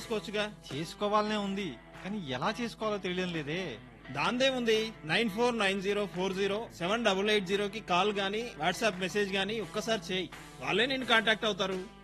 చేసుకోవచ్చుగా. చేసుకోవాలనే ఉంది, కానీ ఎలా చేసుకోవాలో తెలియడం లేదే. దాందేముంది, 9490407880కి కాల్ గానీ వాట్సాప్ మెసేజ్ గానీ ఒక్కసారి చేయి, వాళ్ళే నేను కాంటాక్ట్ అవుతారు.